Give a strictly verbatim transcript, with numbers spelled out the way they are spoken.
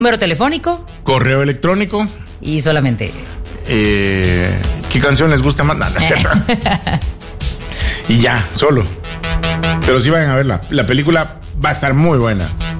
Número telefónico. Correo electrónico. Y solamente. Eh, ¿Qué canción les gusta más? No, no es cierto. Y ya, solo. Pero sí vayan a verla. La película va a estar muy buena.